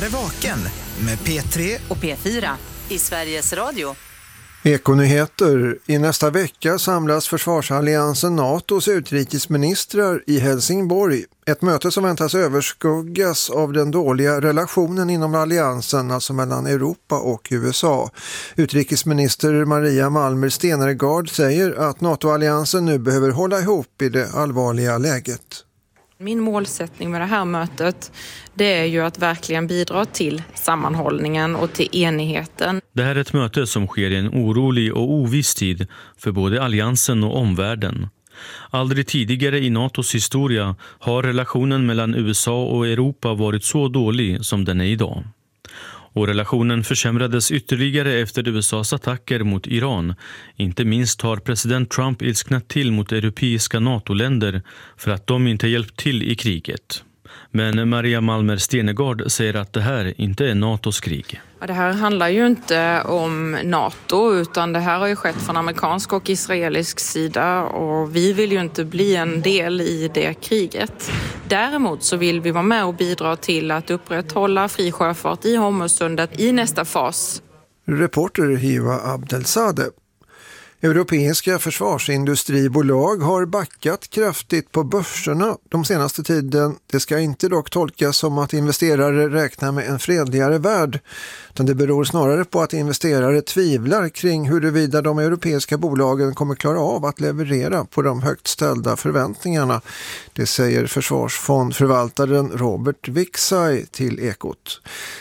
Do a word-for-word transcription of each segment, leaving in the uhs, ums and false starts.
är Vaken med P tre och P fyra i Sveriges Radio. Ekonyheter. I nästa vecka samlas försvarsalliansen NATOs utrikesministrar i Helsingborg. Ett möte som väntas överskuggas av den dåliga relationen inom alliansen, alltså mellan Europa och U S A. Utrikesminister Maria Malmer Stenergard säger att NATO-alliansen nu behöver hålla ihop i det allvarliga läget. Min målsättning med det här mötet, det är ju att verkligen bidra till sammanhållningen och till enigheten. Det här är ett möte som sker i en orolig och oviss tid för både alliansen och omvärlden. Aldrig tidigare i NATOs historia har relationen mellan U S A och Europa varit så dålig som den är idag. Och relationen försämrades ytterligare efter U S As attacker mot Iran. Inte minst har president Trump ilsknat till mot europeiska NATO-länder för att de inte hjälpt till i kriget. Men Maria Malmer Stenergard säger att det här inte är NATOs krig. Det här handlar ju inte om NATO, utan det här har ju skett från amerikansk och israelisk sida, och vi vill ju inte bli en del i det kriget. Däremot så vill vi vara med och bidra till att upprätthålla fri sjöfart i Hormuzsundet i nästa fas. Reporter Hiva Abdelsadeh. Europeiska försvarsindustribolag har backat kraftigt på börserna de senaste tiden. Det ska inte dock tolkas som att investerare räknar med en fredligare värld, utan det beror snarare på att investerare tvivlar kring huruvida de europeiska bolagen kommer klara av att leverera på de högt ställda förväntningarna. Det säger försvarsfondförvaltaren Robert Wicksaj till Ekot.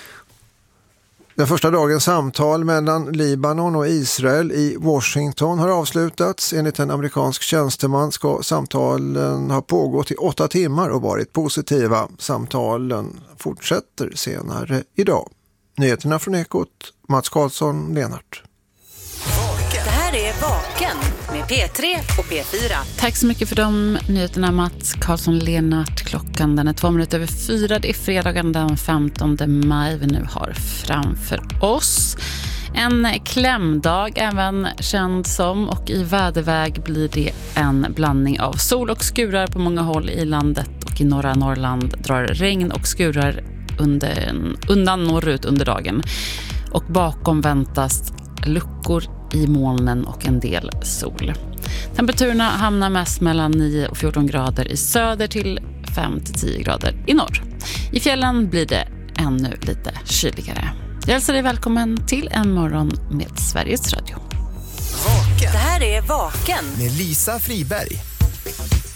Den första dagens samtal mellan Libanon och Israel i Washington har avslutats. Enligt en amerikansk tjänsteman ska samtalen ha pågått i åtta timmar och varit positiva. Samtalen fortsätter senare idag. Nyheterna från Ekot, Mats Karlsson, Lenart. Det här är Vaken med P tre och P fyra. Tack så mycket för de nyheterna, Mats Karlsson, Lenart. Klockan den är två minuter över fyra. Det är fredagen den femtonde maj vi nu har framför oss. En klämdag även känd som, och i väderväg blir det en blandning av sol och skurar på många håll i landet, och i norra Norrland drar regn och skurar under, undan norrut under dagen. Och bakom väntas luckor i molnen och en del sol. Temperaturerna hamnar mest mellan nio och fjorton grader i söder till fem till tio grader i norr. I fjällen blir det ännu lite kyligare. Jag hälsar dig välkommen till en morgon med Sveriges Radio. Vaken. Det här är Vaken med Lisa Friberg.